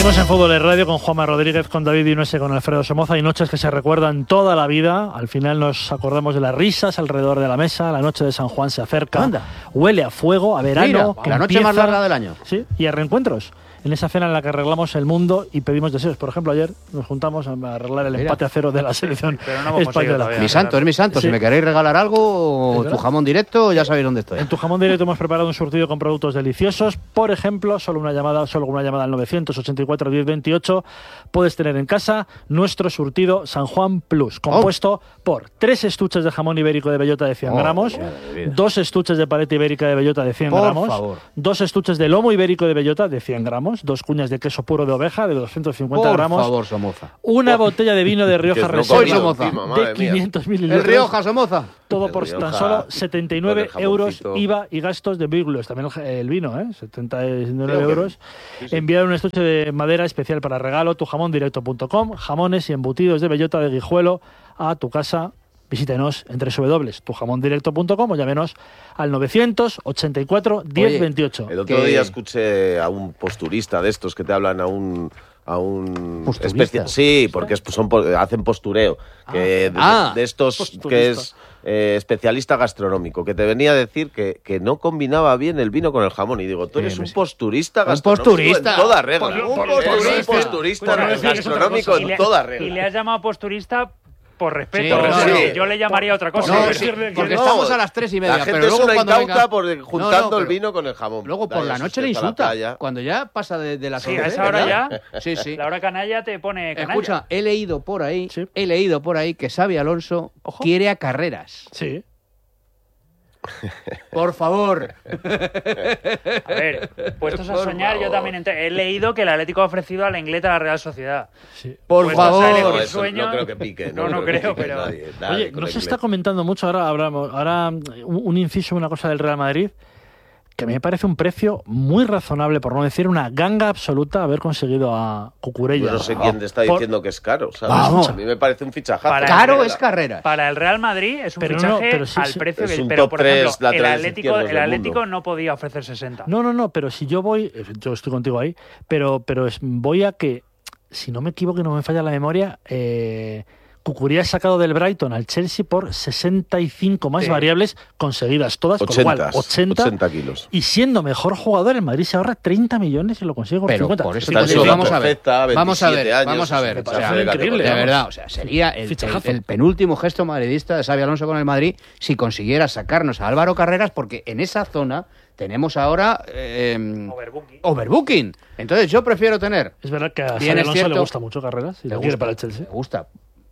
Seguimos en Fútbol en Radio con Juanma Rodríguez, con David Dinuese, con Alfredo Somoza. Hay noches que se recuerdan toda la vida. Al final nos acordamos de las risas alrededor de la mesa. La noche de San Juan se acerca. Anda. Huele a fuego, a verano. Mira, la noche más larga del año. Sí, y a reencuentros. En esa cena en la que arreglamos el mundo y pedimos deseos. Por ejemplo, ayer nos juntamos a arreglar el empate a 0 de la selección española. Es mi santo. Sí. Si me queréis regalar algo, tu jamón directo, ya sabéis dónde estoy. En tu jamón directo hemos preparado un surtido con productos deliciosos. Por ejemplo, solo una llamada al 984 1028 puedes tener en casa nuestro surtido San Juan Plus, compuesto por 3 estuches de jamón ibérico de bellota de 100 gramos, 2 estuches de paleta ibérica de bellota de 100 gramos, favor. 2 estuches de lomo ibérico de bellota de 100 gramos, 2 cuñas de queso puro de oveja de 250 gramos, Por favor, Somoza. una botella de vino de Rioja Reserva de 500 mililitros. El Rioja, Somoza. Todo El por Rioja, tan solo 79 con el euros jamoncito. IVA y gastos de vehículos. También el vino, 79 Creo que euros. sí, sí. Enviar un estuche de madera especial para regalo, tujamondirecto.com, jamones y embutidos de bellota de Guijuelo a tu casa. Visítenos en www.tujamondirecto.com o llámenos al 984 1028. El otro día escuché a un posturista de estos que te hablan a un ¿Posturista? sí, porque hacen postureo, de estos posturista. que es especialista gastronómico, que te venía a decir que no combinaba bien el vino con el jamón. Y digo, tú eres un posturista gastronómico posturista. en toda regla. Por Un posturista gastronómico en toda Y regla. le has llamado posturista por respeto. Sí, sí. Yo le llamaría otra cosa. No, por sí, decirle que porque no. estamos a las 3:30. La gente pero es luego una cuando incauta venga- juntando el pero vino con el jamón. Luego por la Vaya noche le usted a la insulta. playa. Cuando ya pasa de las Sí, 11, a esa hora ¿verdad? ya. Sí, sí. La hora canalla te pone canalla. Escucha, he leído por ahí que Xabi Alonso Ojo. quiere a Carreras. Sí. Por favor. A ver, puestos a Por soñar, yo favor. también he leído que el Atlético ha ofrecido a la Ingleta a la Real Sociedad. Sí. Por Puestos a favor. elegir No, eso sueños, no creo que pique. No creo, que pique pero... nadie Oye, con no el se está inglés. comentando mucho, ahora un inciso, una cosa del Real Madrid, que me parece un precio muy razonable, por no decir una ganga absoluta, haber conseguido a Cucurella. Yo no sé quién te está Por- diciendo que es caro, ¿sabes? Vamos. A mí me parece un fichajazo. Para- Caro Carrera. es Carreras. Para el Real Madrid es un Pero no, fichaje pero sí, al sí. precio Es que... un Pero, top por ejemplo, 3 laterales el izquierdos del Atlético mundo. no podía ofrecer 60. No, pero si yo voy, yo estoy contigo ahí, pero voy a que, si no me equivoco y no me falla la memoria, Cucurella ha sacado del Brighton al Chelsea por 65 más Sí. variables conseguidas todas, con lo cual 80 kilos. y siendo mejor jugador, el Madrid se ahorra 30 millones y lo consigue por Pero 50. por eso Está te digo, en vamos a ver. perfecta, Vamos a ver, 27 años, vamos a ver. es un O sea, fichaje de increíble, de categoría. verdad, o sea, sería Fichajazo. el penúltimo gesto madridista de Xabi Alonso con el Madrid si consiguiera sacarnos a Álvaro Carreras, porque en esa zona tenemos ahora Overbooking. overbooking. Entonces yo prefiero tener... Es verdad que a Bien, Xabi es Alonso cierto. le gusta mucho Carreras y Le lo quiere gusta, para el Chelsea. Me gusta.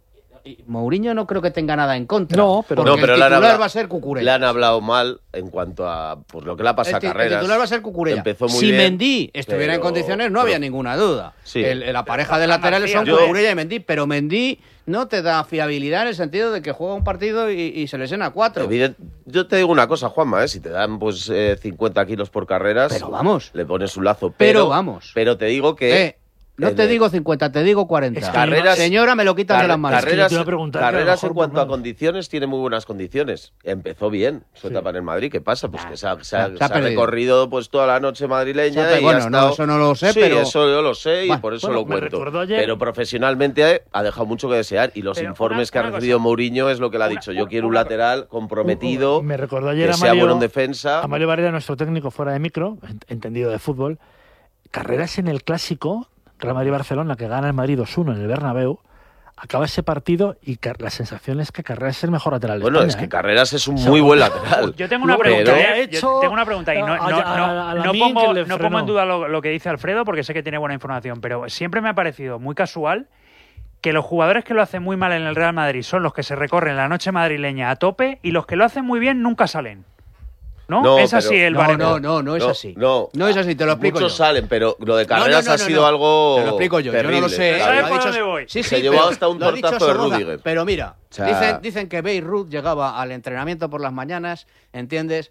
Y Mourinho no creo que tenga nada en contra. No, pero- porque No, pero el le han titular hablado- va a ser Cucurella. Le han hablado mal en cuanto a pues, lo que le ha pasado a El Carreras. titular va a ser Cucurella. Empezó muy si bien, Mendy estuviera en pero- condiciones, no había ninguna duda. Sí. La pareja de laterales son Yo- Cucurella y Mendy, pero Mendy no te da fiabilidad en el sentido de que juega un partido y se lesiona 4. Yo te digo una cosa, Juanma, si te dan pues 50 kilos por Carreras, Pero vamos. le pones un lazo. Pero vamos. Pero te digo que... No en te el- digo 50, te digo 40. Es que Carreras- Señora, me lo quitas de las manos. Carreras, te iba a preguntar que a lo Carreras mejor en cuanto por a mal. condiciones tiene muy buenas condiciones. Empezó bien su etapa en el Madrid. ¿Qué pasa? Pues que se ha perdido. recorrido pues toda la noche madrileña. Se ha- y bueno, ha no, estado... eso no lo sé, Sí, pero- eso yo lo sé y Bueno, por eso bueno, lo me cuento. recordó ayer- Pero profesionalmente ha dejado mucho que desear y los Pero informes que ha una recibido cosa. Mourinho es lo que le ha Una- dicho. Yo una- quiero un una- lateral comprometido, Me recordó ayer que a sea Mario, bueno en defensa. a Mario Varela, nuestro técnico fuera de micro, entendido de fútbol. Carreras en el clásico, Real Madrid-Barcelona, que gana el Madrid 2-1 en el Bernabéu. Acaba ese partido y la sensación es que Carreras es el mejor lateral de Bueno, España, es que ¿eh? Carreras es un O sea, muy buen lateral. Yo tengo una Lo pregunta. que Pero- ha Yo hecho tengo una pregunta y no a Lamine, pongo, que le no frenó. pongo en duda lo que dice Alfredo porque sé que tiene buena información, pero siempre me ha parecido muy casual que los jugadores que lo hacen muy mal en el Real Madrid son los que se recorren la noche madrileña a tope y los que lo hacen muy bien nunca salen. ¿No? No, Es pero- así el No, baremo. no es así. No, No es así, te lo explico Muchos yo. salen, pero lo de Carreras No, ha sido algo Te lo explico yo, terrible, yo no lo sé. claro. ¿Sabes Lo ha por dicho- dónde voy? Sí, Se sí, llevó pero hasta un lo ha dicho tortazo de Somoza. Rüdiger. Pero mira, O sea- dicen que Beirut llegaba al entrenamiento por las mañanas, ¿entiendes?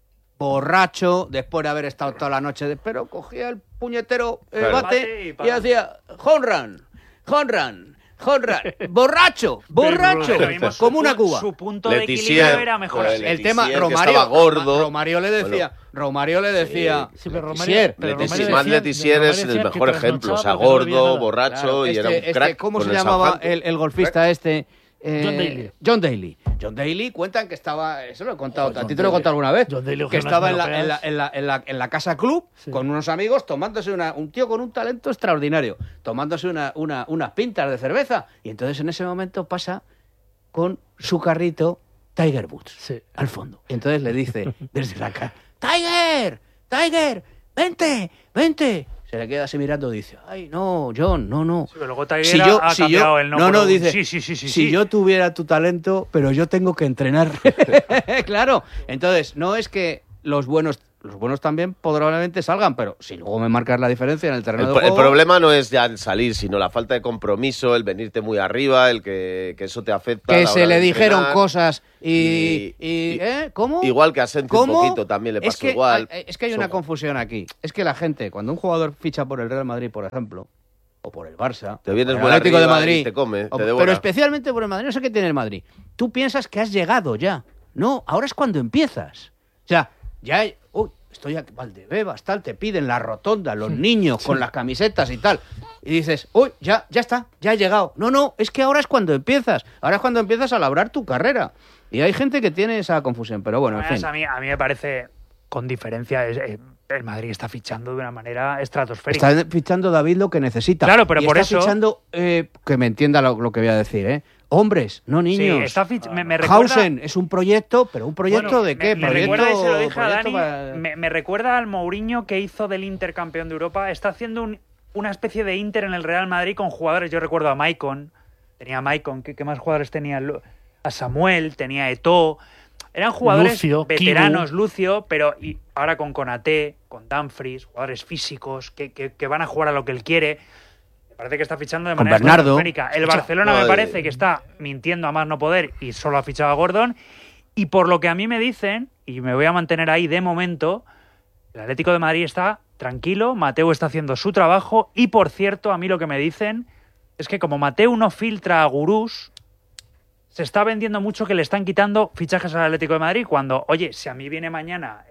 Borracho, después de haber estado toda la noche, pero cogía el puñetero Claro. bate Bate y y pa. hacía home run, Honra, borracho, como una cuba. Su punto de Letizier, equilibrio era mejor así. El tema, Letizier, que estaba gordo. Romario le decía, Sí, pero Letizier, Letizier es el mejor ejemplo, o sea, gordo, borracho, claro, y era un crack. ¿cómo con se el llamaba Southampton. el golfista este? John Daly. John Daly cuentan que estaba, eso lo he contado, a ti te lo he contado alguna vez, John Daly, que estaba en europeas. la casa club con unos amigos tomándose un tío con un talento extraordinario, tomándose unas pintas de cerveza, y entonces en ese momento pasa con su carrito Tiger Woods al fondo. Y entonces le dice desde la cara, Tiger, vente. Se le queda así mirando y dice, ay, no, John, no. Sí, pero luego Tiger ha cambiado el no. No, dice, sí. si yo tuviera tu talento, pero yo tengo que entrenar. Claro, entonces, no es que los buenos también probablemente salgan, pero si luego me marcas la diferencia en el terreno de juego... El problema no es ya el salir, sino la falta de compromiso, el venirte muy arriba, el que eso te afecta. Que a la se hora le de dijeron entrenar. cosas ¿cómo? Igual que a Sensi un poquito también le pasó es que, igual. Es que hay una confusión aquí. Es que la gente, cuando un jugador ficha por el Real Madrid, por ejemplo, o por el Barça, Te vienes por muy el Atlético de arriba Madrid, y te come, te pero devora. especialmente por el Madrid, no sé qué tiene el Madrid. Tú piensas que has llegado ya. No, ahora es cuando empiezas. O sea, estoy aquí, Valdebebas, tal, te piden la rotonda, los niños con las camisetas y tal. Y dices, ya está, ya he llegado. No, es que ahora es cuando empiezas. Ahora es cuando empiezas a labrar tu carrera. Y hay gente que tiene esa confusión, pero bueno, en fin. A mí me parece, con diferencia, el Madrid está fichando de una manera estratosférica. Está fichando David lo que necesita. Claro, pero y por está eso... fichando, que me entienda lo que voy a decir, hombres, no niños. Sí, me recuerda... Hausen es un proyecto, pero ¿un proyecto de qué? Me recuerda, y se lo dije a proyecto Dani, me recuerda al Mourinho que hizo del Inter campeón de Europa. Está haciendo una especie de Inter en el Real Madrid con jugadores. Yo recuerdo a Maicon, tenía a Maicon, ¿qué más jugadores tenía? A Samuel, tenía a Eto'o. Eran jugadores Lucio, veteranos, Kibu. Lucio, pero ahora con Konaté, con Dumfries, jugadores físicos que van a jugar a lo que él quiere. Me parece que está fichando de Con manera Bernardo. estratosférica. El Barcelona me parece que está mintiendo a más no poder y solo ha fichado a Gordon. Y por lo que a mí me dicen, y me voy a mantener ahí de momento, el Atlético de Madrid está tranquilo, Mateu está haciendo su trabajo y, por cierto, a mí lo que me dicen es que como Mateu no filtra a gurús, se está vendiendo mucho que le están quitando fichajes al Atlético de Madrid cuando, oye, si a mí viene mañana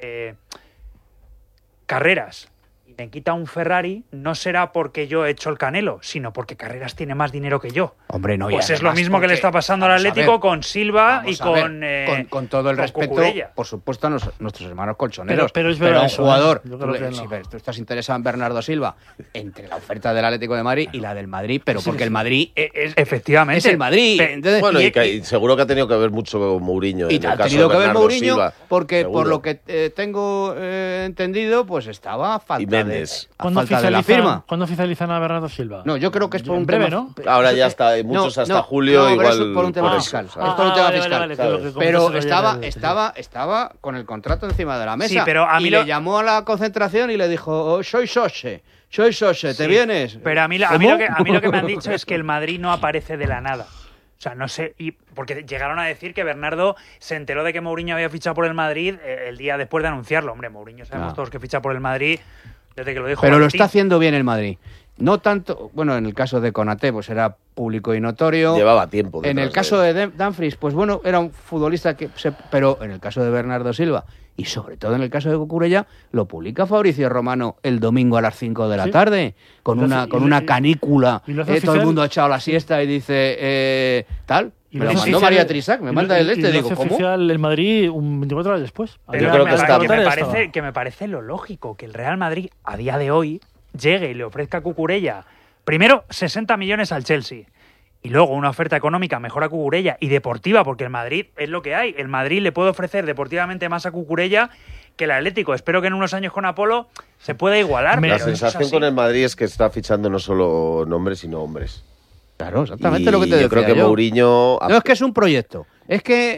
Carreras y me quita un Ferrari, no será porque yo he hecho el Canelo, sino porque Carreras tiene más dinero que yo. Hombre, no, Pues y es lo además mismo que le está pasando al vamos a Atlético ver, con Silva y vamos a ver, con todo el con respeto, Cucurella. por supuesto, a nuestros hermanos colchoneros. Pero es verdad un eso, jugador, yo creo que no. sí, pero tú estás interesado en Bernardo Silva, entre la oferta del Atlético de Madrid y la del Madrid, pero porque el Madrid efectivamente es el Madrid. Entonces, Bueno, y seguro que ha tenido que ver mucho Mourinho. y en el ha caso tenido de que ver Bernardo Mourinho, Silva, porque seguro. por lo que tengo entendido, pues estaba a falta Y Méndez. de la firma. ¿Cuándo oficializan a Bernardo Silva? No, yo creo que es por En un breve, tema... ¿no? Ahora ya está, muchos hasta julio, no, pero igual. es por un tema por fiscal. eso, Es ¿sabes? por un tema vale, fiscal. vale, ¿sabes? que Pero comentárselo ya. estaba con el contrato encima de la mesa. Sí, pero a mí y le llamó a la concentración y le dijo, soy Soche, ¿te Sí, vienes? Pero a mí lo que me han dicho es que el Madrid no aparece de la nada. O sea, no sé, porque llegaron a decir que Bernardo se enteró de que Mourinho había fichado por el Madrid el día después de anunciarlo. Hombre, Mourinho sabemos todos que ficha por el Madrid desde que lo dijo Pero lo Martín. está haciendo bien el Madrid. No tanto, bueno, en el caso de Konaté, pues era público y notorio. Llevaba tiempo. En el detrás caso de él. de Dumfries, pues bueno, era un futbolista pero en el caso de Bernardo Silva y sobre todo en el caso de Cucurella, lo publica Fabricio Romano el domingo a las 5 de la Sí. tarde, con una canícula. y lo hace Todo el oficial. mundo ha echado la siesta y dice, tal. Y Me lo hace mandó oficial- María Trisac, me y manda lo- el y lo digo, hace ¿cómo? oficial el Madrid 24 horas después. Pero Yo creo que está- me parece lo lógico que el Real Madrid, a día de hoy, llegue y le ofrezca a Cucurella, primero, 60 millones al Chelsea. Y luego una oferta económica mejor a Cucurella y deportiva, porque el Madrid es lo que hay. El Madrid le puede ofrecer deportivamente más a Cucurella que el Atlético. Espero que en unos años con Apolo se pueda igualar. La pero eso es sensación así. con el Madrid es que está fichando no solo nombres, sino hombres. Claro, exactamente Y lo que te yo decía creo que Mourinho... No, es que es un proyecto. Es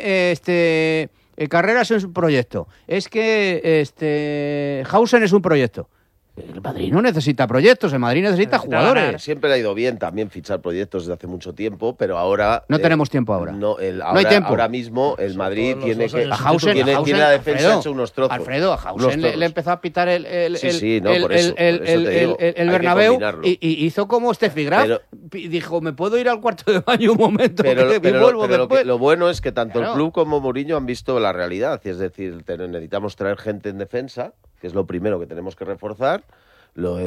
que Carreras es un proyecto. Es que Hausen es un proyecto. El Madrid no necesita proyectos, el Madrid necesita jugadores. ganar. Siempre le ha ido bien también fichar proyectos desde hace mucho tiempo, pero ahora... No tenemos tiempo ahora. No, hay tiempo. Ahora mismo el Sobre Madrid todo tiene los que... dos A años Hausen, tiene la defensa Alfredo, hecho unos trozos. Alfredo, a Hausen le empezó a pitar el por eso Bernabéu combinarlo. y hizo como Steffi Graf. Pero- Dijo, ¿me puedo ir al cuarto de baño un momento? Pero, que pero- vuelvo pero después? lo bueno es que tanto Claro. el club como Mourinho han visto la realidad. Y es decir, necesitamos traer gente en defensa, que es lo primero que tenemos que reforzar. Yo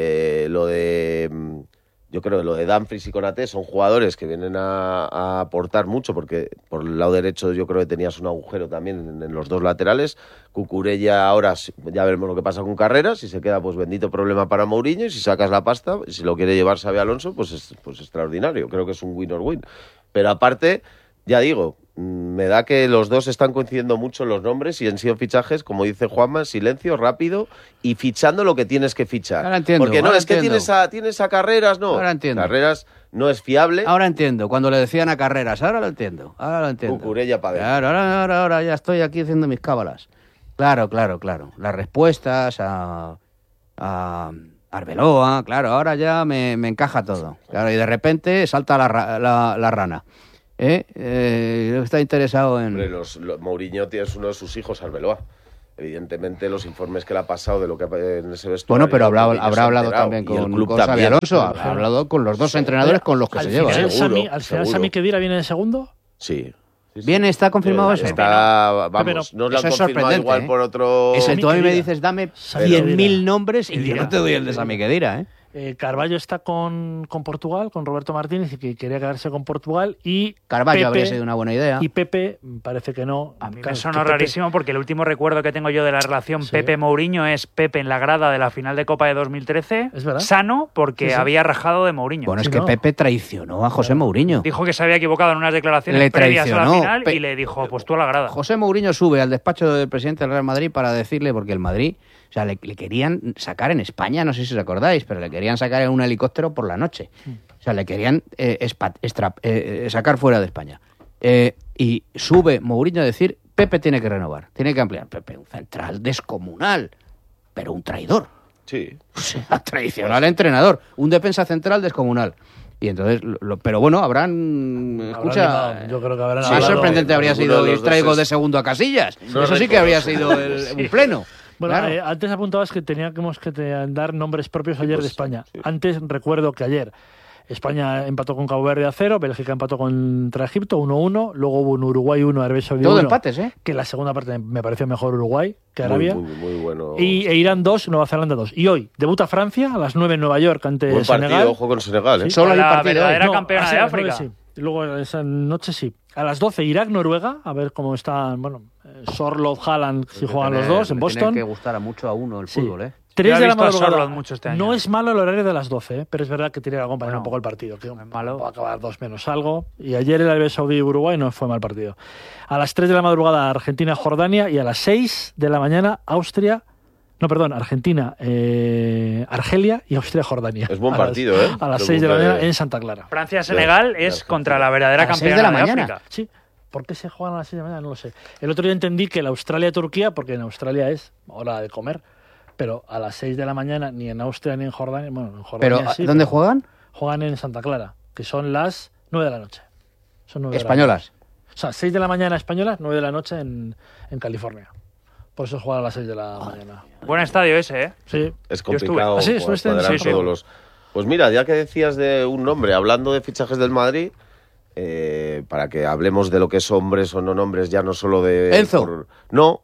creo que lo de Dumfries y Konaté son jugadores que vienen a aportar mucho, porque por el lado derecho yo creo que tenías un agujero también en los dos laterales. Cucurella ahora ya veremos lo que pasa con Carreras, si se queda pues bendito problema para Mourinho, y si sacas la pasta, si lo quiere llevar Xabi Alonso, pues extraordinario, creo que es un win or win. Pero aparte, ya digo, me da que los dos están coincidiendo mucho en los nombres y han sido fichajes, como dice Juanma, silencio, rápido y fichando lo que tienes que fichar. Ahora entiendo, Porque no, ahora es que entiendo. tienes a Carreras, no. Ahora entiendo. Carreras no es fiable. Ahora entiendo, cuando le decían a Carreras, ahora lo entiendo. Cucurella pa' dentro. Claro, ahora ya estoy aquí haciendo mis cábalas. Claro. Las respuestas a Arbeloa, claro, ahora ya me encaja todo. Claro, y de repente salta la rana. Está interesado en... Hombre, Mourinho tiene uno de sus hijos, Arbeloa. Evidentemente, los informes que le ha pasado de lo que en ese vestuario... Bueno, pero Mourinho habrá se ha hablado enterado, también y el con club Xabi también. Alonso, habrá hablado con los dos entrenadores con los que al se final, lleva. Seguro, al final seguro. Sami Khedira viene de segundo. Sí. Bien, ¿está confirmado eso? Está, Pero vamos, no lo eso han es confirmado sorprendente, igual por otro... Ese, tú a mí me Khedira. dices, dame Sami 100.000 Khedira. nombres y yo Khedira. no te doy el de Sami Khedira, ¿eh? Carballo está con Portugal, con Roberto Martínez, y que quería quedarse con Portugal. Y Carballo Pepe, habría sido una buena idea. Y Pepe, parece que no. A mí me Claro, sonó que Pepe- rarísimo porque el último recuerdo que tengo yo de la relación Sí. Pepe-Mourinho es Pepe en la grada de la final de Copa de 2013. Es verdad. Sano porque Sí, sí. había rajado de Mourinho. Bueno, es Sí, que no. Pepe traicionó a José Mourinho. Dijo que se había equivocado en unas declaraciones Le previas a la traicionó. final y le dijo, pues tú a la grada. José Mourinho sube al despacho del presidente del Real Madrid para decirle, porque el Madrid, o sea, le querían sacar en España, no sé si os acordáis, pero le querían sacar en un helicóptero por la noche. O sea, le querían sacar fuera de España. Y sube Mourinho a decir, Pepe tiene que renovar, tiene que ampliar. Pepe, un central descomunal, pero un traidor. Sí. O sea, tradicional entrenador, un defensa central descomunal. Y entonces, pero bueno, habrán... Escucha, animado. Yo creo que habrán más hablado. sorprendente habría Alguno sido de ir los dos traigo es- de segundo a Casillas. No Eso sí que recuerdo. habría sido un pleno. Bueno, Claro. antes apuntabas que teníamos que dar nombres propios ayer Pues, de España. sí. Antes recuerdo que ayer España empató con Cabo Verde a 0, Bélgica empató contra Egipto 1-1, luego hubo un Uruguay 1, Arabia Saudí 1. Todo empates, ¿eh? Que la segunda parte me pareció mejor Uruguay que Arabia. Muy bueno. E Irán 2, Nueva Zelanda 2. Y hoy debuta Francia a las 9 en Nueva York ante Buen partido, Senegal. ojo con Senegal, ¿eh? Sí. Solo hay la partido hoy. verdadera campeona así de a las 9 África. sí. Y luego esa noche sí. A las 12 Irak-Noruega, a ver cómo están, bueno, Sorloth, Haaland, si juegan los dos en Boston. Tiene que gustar a mucho a uno el Sí. fútbol, ¿eh? 3 Yo he de la visto a madrugada. Sorloth mucho este año. No es malo el horario de las 12, pero es verdad que tiene que acompañar Bueno, un poco el partido. Que no es malo. va a acabar 2 menos algo. Y ayer el Arabia Saudí y Uruguay no fue mal partido. A las 3 de la madrugada Argentina-Jordania y a las 6 de la mañana Argentina, Argelia y Austria-Jordania. Es buen A las- partido, ¿eh? A las Lo 6 de la cumple- mañana en Santa Clara. Francia-Senegal Ya, es ya, contra ya. la verdadera A las 6 campeona de la de mañana. África. Sí. ¿Por qué se juegan a las 6 de la mañana? No lo sé. El otro día entendí que la Australia-Turquía, porque en Australia es hora de comer, pero a las 6 de la mañana ni en Austria ni en Jordania. Bueno, en Jordania Pero, sí, ¿dónde pero juegan? juegan en Santa Clara, que son las 9 de la noche. Son 9 de la Españolas. noche. O sea, 6 de la mañana españolas, 9 de la noche en California. Por eso juegan a las 6 de la mañana. Buen estadio ese, ¿eh? Sí. Es Yo estuve. complicado Ah, sí, estuviste en cuadrar San todos Pablo. los... Pues mira, ya que decías de un nombre, hablando de fichajes del Madrid, para que hablemos de lo que es hombres o no nombres, ya no solo de... Enzo. No,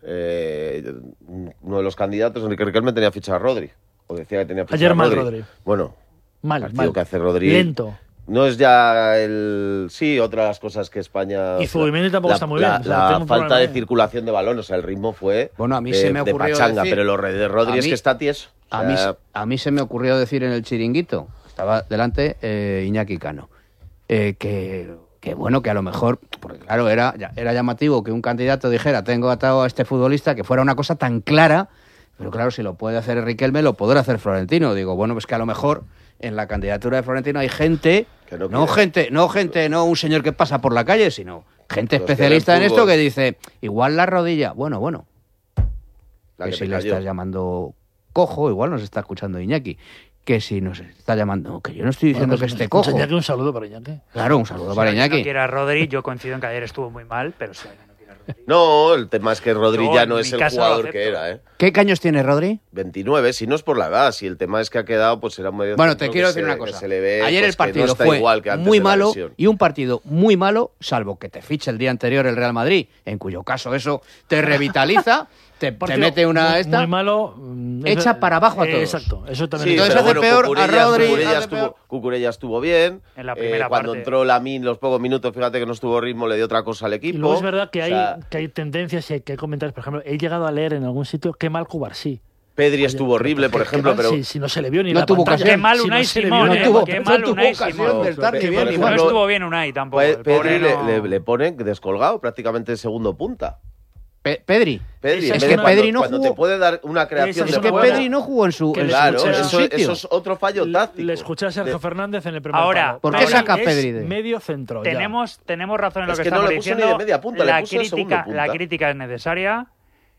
uno de los candidatos, Enrique Riquelme tenía fichado a Rodri. O decía que tenía fichado Ayer a mal Rodri. Rodri. Bueno, Mal, partido mal. que hace Rodri... Lento. No es ya el... Sí, otra de las cosas que España... Y Zubimendi tampoco está muy bien, o sea, La tengo un falta problema de ahí. circulación de balón, o sea, el ritmo fue Bueno, a mí de, se me de ocurrió pachanga, decir- pero lo de Rodri a es mí- que está tieso. O sea, A mí se me ocurrió decir en el chiringuito, estaba delante Iñaki Cano, que bueno, que a lo mejor, porque claro, era llamativo que un candidato dijera, tengo atado a este futbolista, que fuera una cosa tan clara, pero claro, si lo puede hacer Riquelme, lo podrá hacer Florentino. Digo, bueno, pues que a lo mejor en la candidatura de Florentino hay gente, Que no no un señor que pasa por la calle, sino gente Los que especialista ven en esto fútbol. que dice, igual la rodilla, bueno, la que que si te le cayó. estás llamando cojo, igual nos está escuchando Iñaki, que si nos está llamando, que yo no estoy diciendo que esté cojo. Iñaki, un saludo para Iñaki. Claro, un saludo para Iñaki. Si no quiere a Rodri, yo coincido en que ayer estuvo muy mal, pero si alguien no quiere a Rodri... No, el tema es que Rodri Yo, ya en no mi es el casa, jugador lo que acepto. era, ¿eh? ¿Qué años tiene Rodri? 29, si no es por la edad, si el tema es que ha quedado, pues era un medio Bueno, centro te quiero que decir se- una que cosa. se le ve, Ayer pues, el partido que no está fue igual que antes muy de la malo lesión. y un partido muy malo, salvo que te fiche el día anterior el Real Madrid, en cuyo caso eso te revitaliza, te Partido mete una muy, esta. muy malo. Echa para abajo a todos. Exacto, eso también. Sí, es Entonces pero hace bueno, peor a Rodri, Cucurella hace peor. Cucurella estuvo bien. En la primera cuando parte. entró Lamine, los pocos minutos, fíjate que no estuvo ritmo, le dio otra cosa al equipo. Y luego es verdad que O hay, sea, que hay tendencias y que hay comentarios. Por ejemplo, he llegado a leer en algún sitio qué mal Cubarsí. Pedri estuvo horrible, por ejemplo, pero... Si no se le vio ni No la tuvo pantalla. ocasión. Qué mal Si Unai se le Simón, vio no ni la tuvo- pantalla. qué mal no tuvo Unai ocasión Simón. de estar ni Por bien ni ejemplo, mal. No estuvo bien Unai tampoco. el Pedri pobre no- le ponen descolgado prácticamente de segundo punta. Pedri. Pedri, Es en que vez de Pedri cuando, no cuando jugó- te puede dar una creación Es Es de que juego, Pedri no jugó en su, Que en le su- Claro, escuché- en su eso sitio. es otro fallo táctico. Le escuché a Sergio Fernández en el primer Ahora, palo. ¿por qué Pedri saca a es Pedri de- medio centro. ya. Tenemos razón en lo Es que que no estamos le puso ni diciendo. de media punta, le la puso de segundo punta. la crítica es necesaria,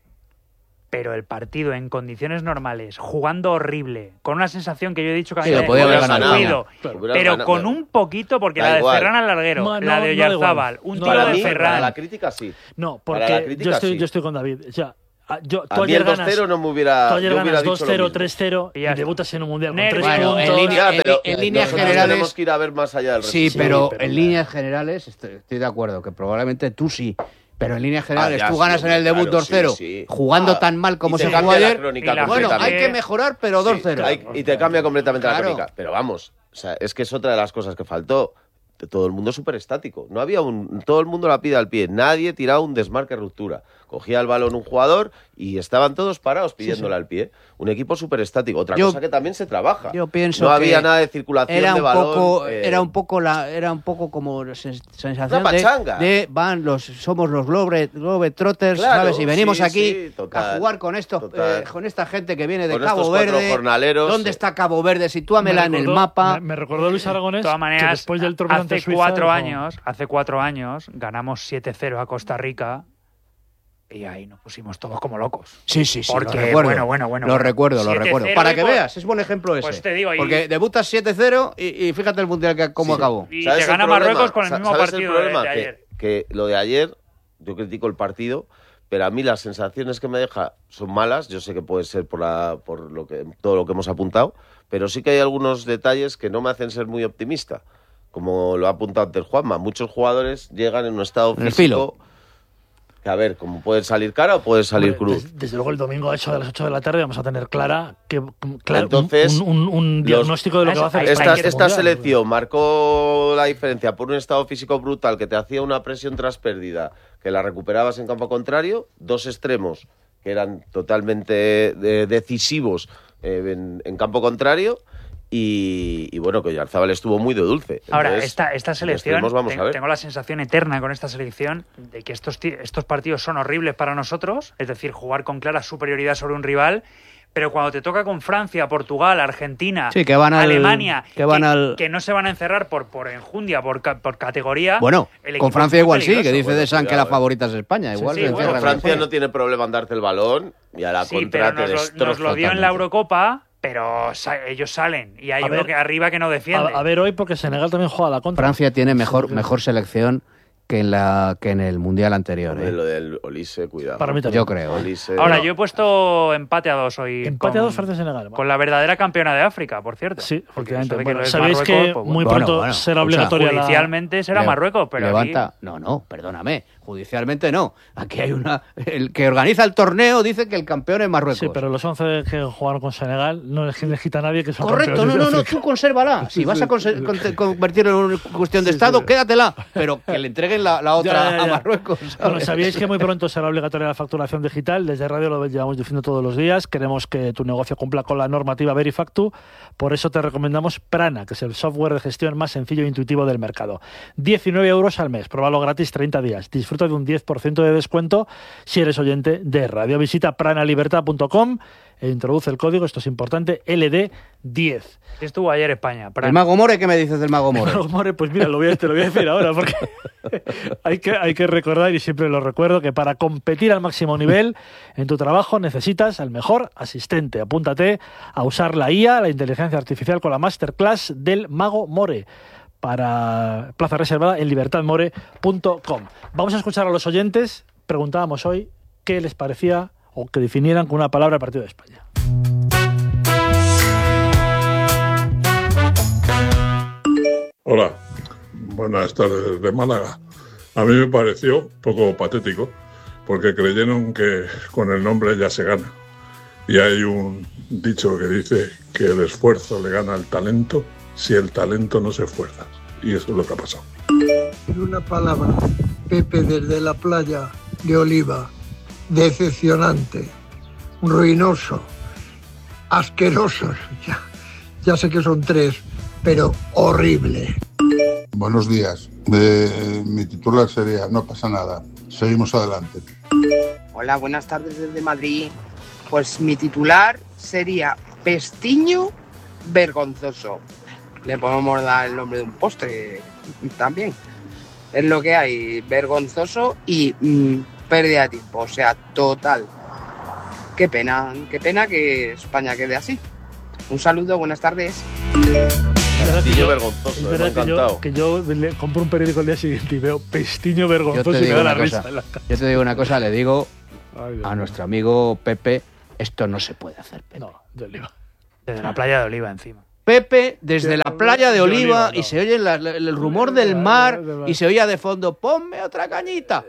pero el partido en condiciones normales, jugando horrible, con una sensación que yo he dicho que Sí, había lo podía haber ganado. fluido, Claro. Hubieras pero ganado, con pero- un poquito, porque Da la de igual. Ferran al larguero, No, la no, de no da Oyarzábal, igual. un No, tiro Para da de mí, para Ferran. la crítica sí. No, Para la porque crítica, sí. yo estoy con David. O sea, A tú mí el ayer ganas 2-0 no me hubiera, tú ayer yo hubiera ganas dicho 2-0, lo mismo. 3-0 Y y ya está. debutas en un mundial con Nervios. 3 Bueno, puntos. en línea- Ya, pero en líneas nosotros generales- tenemos que ir a ver más allá del Sí, resultado. pero pero en claro. líneas generales estoy de acuerdo, que probablemente tú sí. Pero en líneas generales, ya, tú sí, ganas en el debut claro, 2-0, sí, sí. jugando tan mal como y te se jugó cambia la ayer. crónica Y la Bueno, completamente. hay que mejorar, pero 2-0. Y te cambia completamente Claro. la crónica. Pero vamos, o sea, es que es otra de las cosas que faltó. Todo el mundo súper estático. No había todo el mundo la pide al pie. Nadie tiraba un desmarque ruptura. Cogía el balón un jugador y estaban todos parados pidiéndole al pie. Un equipo súper estático. Otra Yo- cosa que también se trabaja. Yo pienso no que había nada de circulación era de un balón. poco, era un poco como sensación Una pachanga. de somos los Globetrotters, Claro, ¿sabes? Y venimos sí, aquí sí, total, a jugar con esto, total. con esta gente que viene de Con Cabo estos cuatro Verde. jornaleros, ¿Dónde sí. está Cabo Verde? Sitúamela en el mapa. Me recordó Luis Aragonés De todas que maneras, después del tropezón ante hace Suiza, 4 dijo, años, ganamos 7-0 a Costa Rica y ahí nos pusimos todos como locos. Sí, Porque, lo recuerdo. bueno. Lo recuerdo. 7-0 Para y que por- veas, es buen ejemplo ese. Pues te digo, y- Porque debutas 7-0 y fíjate el Mundial cómo Sí. acabó. Y ¿Sabes te el gana problema? Marruecos con el mismo ¿Sabes partido el problema? de ayer. Que lo de ayer, yo critico el partido, pero a mí las sensaciones que me deja son malas. Yo sé que puede ser por todo lo que hemos apuntado, pero sí que hay algunos detalles que no me hacen ser muy optimista. Como lo ha apuntado antes Juanma, muchos jugadores llegan en un estado En el físico que, a ver, como puede salir cara o puede salir hombre, cruz. desde luego el domingo a eso de las 8 de la tarde vamos a tener clara Entonces, un diagnóstico de lo que va a hacer Esta- España en el Esta Mundial. selección marcó la diferencia por un estado físico brutal que te hacía una presión tras pérdida, que la recuperabas en campo contrario, dos extremos que eran totalmente decisivos en campo contrario y bueno, que Oyarzábal estuvo muy de dulce. Ahora, Entonces, esta en selección, extremos vamos a ver. tengo la sensación eterna con esta selección de que estos partidos son horribles para nosotros, es decir, jugar con clara superioridad sobre un rival, pero cuando te toca con Francia, Portugal, Argentina, Sí, que van al- Alemania, que van al- que no se van a encerrar por enjundia, por categoría. Bueno, el equipo con es Francia muy igual sí, que peligroso. dice Bueno, De San que cuidado, la favorita es España. Igual sí, se bueno, encierra Francia con no tiene problema en darte el balón y a la Sí, contra pero te nos destroza lo dio en la totalmente. Eurocopa, pero ellos salen y hay A uno ver, que arriba que no defiende. A ver hoy, porque Senegal también juega a la contra. Francia tiene mejor selección que en el Mundial anterior. Hombre, ¿eh? lo del Olise, cuidado. Para mí también. Yo creo. Olise, Ahora, yo he puesto empate a 2 hoy. Empate a 2 Francia-Senegal. Con la verdadera campeona de África, por cierto. Sí, Porque efectivamente. eso de que Bueno, lo es sabéis Marruecos, que pues muy bueno. pronto Bueno, será escucha, obligatoria la... Judicialmente será Marruecos, pero levanta. aquí- No, perdóname. Judicialmente no. Aquí hay el que organiza el torneo dice que el campeón es Marruecos. Sí, pero los 11 que jugaron con Senegal no les quita a nadie que son Correcto, campeones no, de no, África. tú consérvala. Si vas a convertirlo en una cuestión de Estado, quédatela. Pero que le entreguen la otra Ya. a Marruecos. ¿sabes? Bueno, sabíais que muy pronto será obligatoria la facturación digital. Desde Radio lo llevamos diciendo todos los días. Queremos que tu negocio cumpla con la normativa Verifactu. Por eso te recomendamos Prana, que es el software de gestión más sencillo e intuitivo del mercado. 19 euros al mes. Pruébalo gratis 30 días. Disfruta disfruta de un 10% de descuento si eres oyente de radio. Visita pranalibertad.com e introduce el código, esto es importante, LD10. Estuvo ayer España. ¿El Mago More? ¿Qué me dices del Mago More? El Mago More, pues mira, te lo voy a decir ahora, porque hay que recordar, y siempre lo recuerdo, que para competir al máximo nivel en tu trabajo necesitas al mejor asistente. Apúntate a usar la IA, la inteligencia artificial, con la masterclass del Mago More, para plaza reservada en libertadmore.com. Vamos a escuchar a los oyentes. Preguntábamos hoy qué les parecía o que definieran con una palabra el partido de España. Hola, buenas tardes desde Málaga. A mí me pareció un poco patético porque creyeron que con el nombre ya se gana. Y hay un dicho que dice que el esfuerzo le gana al talento si el talento no se esfuerza. Y eso es lo que ha pasado. En una palabra, Pepe desde la playa de Oliva. Decepcionante, ruinoso, asqueroso. Ya sé que son 3, pero horrible. Buenos días. Mi titular sería: no pasa nada, seguimos adelante. Hola, buenas tardes desde Madrid. Pues mi titular sería Pestiño vergonzoso. Le podemos dar el nombre de un postre también. Es lo que hay, vergonzoso y pérdida de tiempo, o sea, total. Qué pena que España quede así. Un saludo, buenas tardes. Pestiño vergonzoso, me ha encantado. Que yo le compro un periódico el día siguiente y veo Pestiño vergonzoso y me da la risa. Yo te digo una cosa, le digo Ay, a nuestro amigo Pepe, esto no se puede hacer, Pepe. No, de Oliva. Desde la playa de Oliva encima. Pepe, desde la playa de Oliva, no. y se oye el rumor del mar, y se oía de fondo, ponme otra cañita.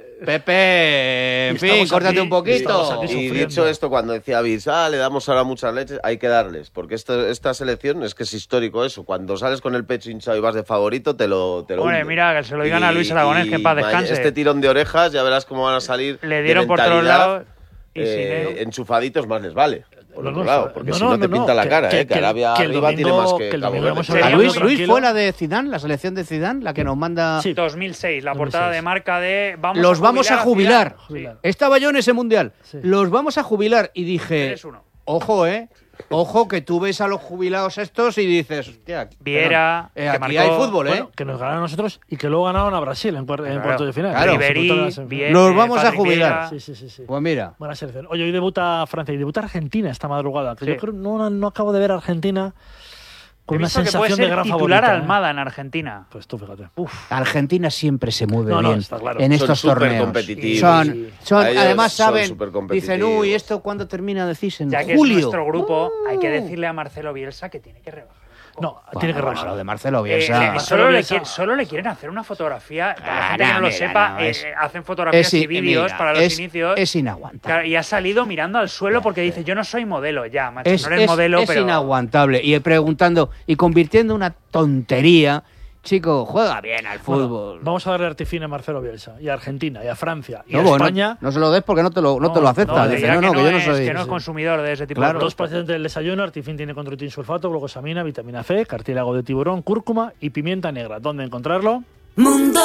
Pepe, en fin, córtate un poquito. Y dicho esto, cuando decía Bis, le damos ahora muchas leches, hay que darles, porque esta selección es que es histórico eso. Cuando sales con el pecho hinchado y vas de favorito, te lo Hombre, hunden. mira, que se lo digan a Luis Aragonés, que en paz descanse. Este tirón de orejas, ya verás cómo van a salir. Le dieron de por todos mentalidad, lados y sin él. enchufaditos más les vale. Por No, otro no, lado, porque no, si no te no, pinta la cara, que Arabia el arriba tiene domingo- más que que el Cabo domingo Verde. hemos ¿A hablado Luis tranquilo. fue la de Zidane, la selección de Zidane, la que nos manda? Sí. 2006, la portada 2006. de marca de Los vamos a jubilar. Jubilar. Estaba yo en ese mundial. Sí. Los vamos a jubilar. Y dije, 3-1. ojo, ojo, que tú ves a los jubilados estos y dices, hostia, Viera, que aquí marcó- hay fútbol, Bueno, que nos ganaron a nosotros y que luego ganaron a Brasil en cuartos de final. Claro. Ribery, Disputaron la semifinal. Viera, Los vamos a Patrick jubilar. Vieira. Sí. Pues mira, Buena selección. Oye, hoy debuta Francia y debuta Argentina esta madrugada. Que Sí. yo creo no acabo de ver a Argentina con He una visto que puede sensación ser de gran titular favorita. Almada en Argentina. Pues tú fíjate. Argentina siempre se mueve No, bien está claro. en Son estos súper torneos. competitivos. Son, A ellos además son saben, súper dicen, competitivos. uy, ¿esto cuándo termina? Decís en Ya que es julio. nuestro grupo, hay que decirle a Marcelo Bielsa que tiene que rebajar. No, tiene que rebajar. Lo de Marcelo Bielsa. Marcelo Bielsa- Solo le quieren hacer una fotografía. Para la Ah, gente que no lo mira, sepa, no, es- hacen fotografías y vídeos mira, para los inicios. Es inaguantable. Claro, y ha salido mirando al suelo porque dice, yo no soy modelo. Ya, macho, no eres modelo, es pero... inaguantable. Y preguntando y convirtiendo una tontería. Chico, juega bien al Bueno, fútbol. vamos a darle artifine a Marcelo Bielsa y a Argentina y a Francia y No, a bueno, España. no se lo des porque no te lo acepta. te Dice, dirá no, que yo no es, soy. que no es consumidor de ese tipo Claro. de Dos productos. pacientes del desayuno: artifin tiene controitin sulfato, glucosamina, vitamina C, cartílago de tiburón, cúrcuma y pimienta negra. ¿Dónde encontrarlo? Mundo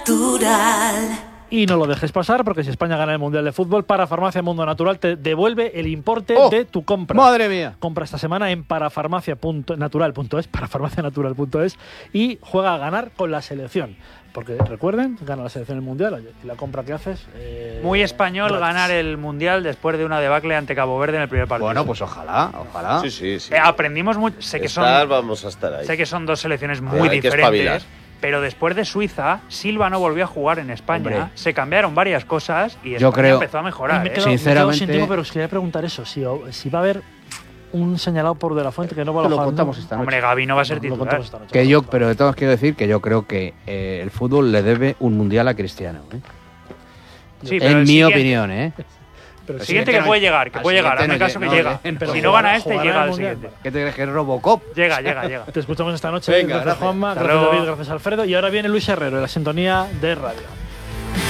Natural. Y no lo dejes pasar, porque si España gana el Mundial de Fútbol, Parafarmacia Mundo Natural te devuelve el importe ¡Oh! de tu compra. Madre mía. Compra esta semana en parafarmacianatural.es, parafarmacianatural.es, y juega a ganar con la selección. Porque recuerden, gana la selección el Mundial, oye, y la compra que haces... Muy español gratis. ganar el Mundial después de una debacle ante Cabo Verde en el primer partido. Bueno, pues ojalá. Sí. Aprendimos mucho. Sé que Vamos a estar ahí. Sé que son dos selecciones muy hay que espabilar. diferentes. Pero después de Suiza, Silva no volvió a jugar en España. Hombre. Se cambiaron varias cosas y Yo España creo- empezó a mejorar. Me ¿eh? quedo Sinceramente- sin tiempo, pero os quería preguntar eso, si va a haber un señalado por De La Fuente que no va a Lo alojar, contamos ¿no? esta noche. Hombre, Gaby no va a ser Lo titular. contamos esta noche. Que yo, pero de todas quiero decir que yo creo que el fútbol le debe un mundial a Cristiano. Sí, pero En el mi siguiente- opinión, Pero El sí, siguiente que que no- puede llegar, que al puede llegar. siguiente Hazme no caso que llega, llega. pero Si no gana jugará- este, jugará llega al al Mundial. siguiente. ¿Qué te crees que es Robocop? Llega. Te escuchamos esta noche. Venga, gracias gracias. Juanma, Hasta gracias luego. David, gracias Alfredo. Y ahora viene Luis Herrero en la sintonía de radio.